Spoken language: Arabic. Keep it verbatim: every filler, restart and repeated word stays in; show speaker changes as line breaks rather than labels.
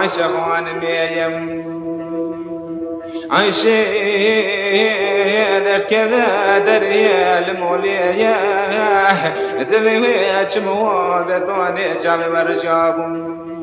عايشة خوان ميم عايشة در كذا دريا المولية تذيب شموع بطوني جاب برجابهم